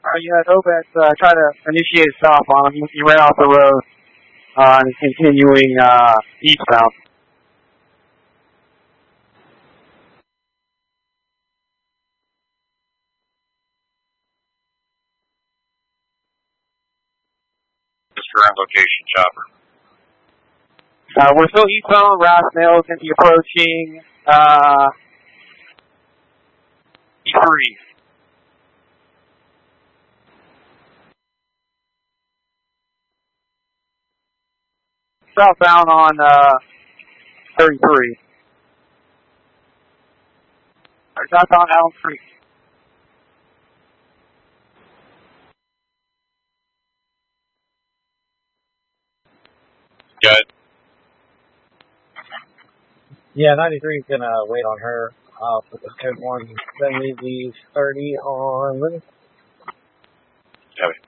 You had Obet try to initiate a stop on him. He ran off the road and continuing eastbound. Current location, chopper. We're still eastbound. Rasnail is going to be approaching E3. Southbound on 33. Or southbound Allen Creek. Good. Yeah, 93 is going to wait on her. Put the 10-1, 70 30 on Lincoln. Copy.